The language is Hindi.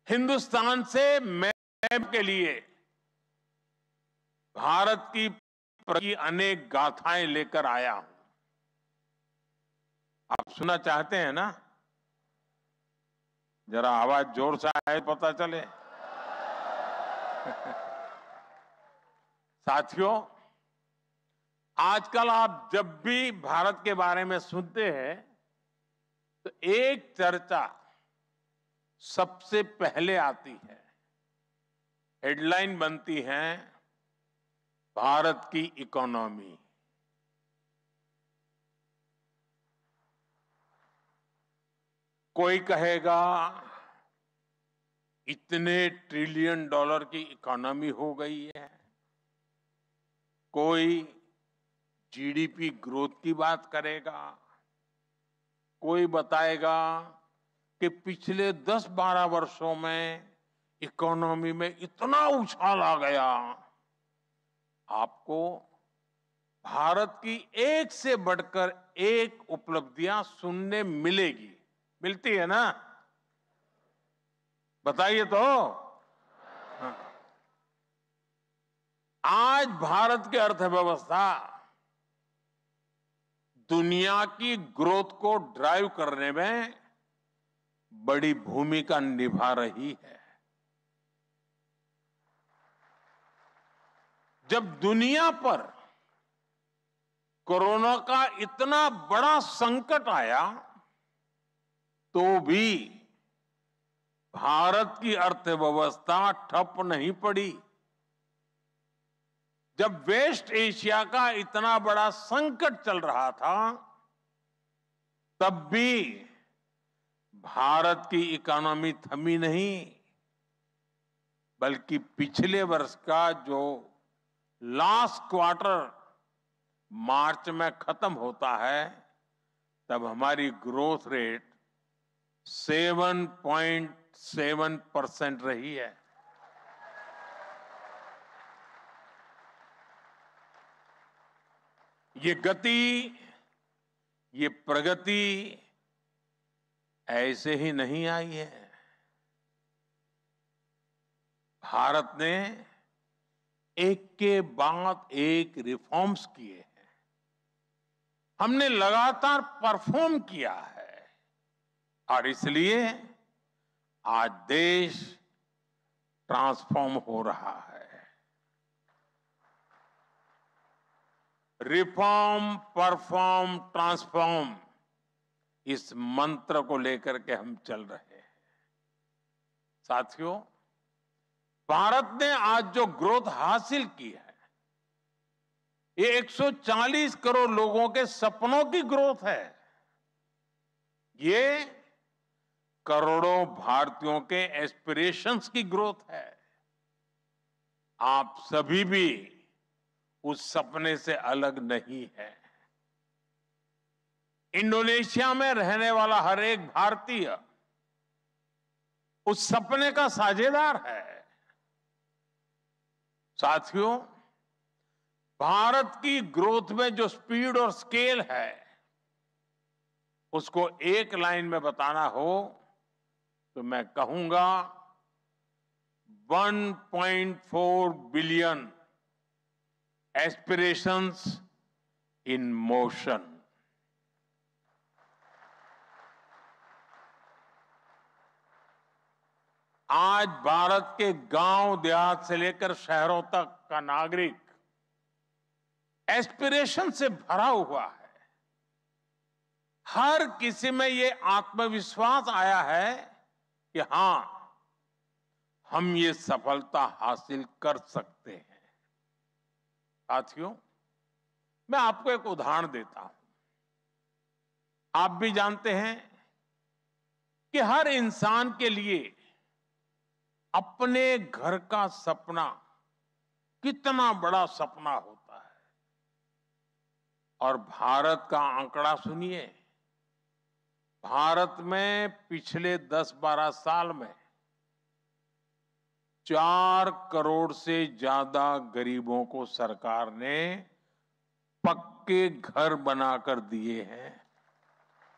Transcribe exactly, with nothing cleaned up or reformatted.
हिंदुस्तान से मैप के लिए भारत की की अनेक गाथाएं लेकर आया हूं। आप सुनना चाहते हैं ना? जरा आवाज जोर से आए पता चले। साथियों, आजकल आप जब भी भारत के बारे में सुनते हैं तो एक चर्चा सबसे पहले आती है, हेडलाइन बनती है, भारत की इकोनॉमी। कोई कहेगा इतने ट्रिलियन डॉलर की इकोनॉमी हो गई है, कोई जीडीपी ग्रोथ की बात करेगा, कोई बताएगा कि पिछले दस बारह वर्षों में इकोनॉमी में इतना उछाल आ गया। आपको भारत की एक से बढ़कर एक उपलब्धियां सुनने मिलेगी, मिलती है ना? बताइए तो। हाँ। आज भारत की अर्थव्यवस्था दुनिया की ग्रोथ को ड्राइव करने में बड़ी भूमिका निभा रही है। जब दुनिया पर कोरोना का इतना बड़ा संकट आया तो भी भारत की अर्थव्यवस्था ठप नहीं पड़ी। जब वेस्ट एशिया का इतना बड़ा संकट चल रहा था तब भी भारत की इकोनॉमी थमी नहीं, बल्कि पिछले वर्ष का जो लास्ट क्वार्टर मार्च में खत्म होता है तब हमारी ग्रोथ रेट सात पॉइंट सात परसेंट रही है। ये गति, ये प्रगति ऐसे ही नहीं आई है। भारत ने एक के बाद एक रिफॉर्म्स किए हैं, हमने लगातार परफॉर्म किया है और इसलिए आज देश ट्रांसफॉर्म हो रहा है। रिफॉर्म, परफॉर्म, ट्रांसफॉर्म, इस मंत्र को लेकर के हम चल रहे हैं। साथियों, भारत ने आज जो ग्रोथ हासिल की है ये एक सौ चालीस करोड़ लोगों के सपनों की ग्रोथ है। ये करोड़ों भारतीयों के एस्पिरेशंस की ग्रोथ है। आप सभी भी उस सपने से अलग नहीं है। इंडोनेशिया में रहने वाला हर एक भारतीय उस सपने का साझेदार है। साथियों, भारत की ग्रोथ में जो स्पीड और स्केल है उसको एक लाइन में बताना हो तो मैं कहूंगा एक पॉइंट चार बिलियन एस्पिरेशंस इन मोशन। आज भारत के गांव देहात से लेकर शहरों तक का नागरिक एस्पिरेशन से भरा हुआ है। हर किसी में ये आत्मविश्वास आया है कि हां, हम ये सफलता हासिल कर सकते हैं। साथियों, मैं आपको एक उदाहरण देता हूं। आप भी जानते हैं कि हर इंसान के लिए अपने घर का सपना कितना बड़ा सपना होता है। और भारत का आंकड़ा सुनिए, भारत में पिछले दस बारह साल में चार करोड़ से ज्यादा गरीबों को सरकार ने पक्के घर बनाकर दिए हैं।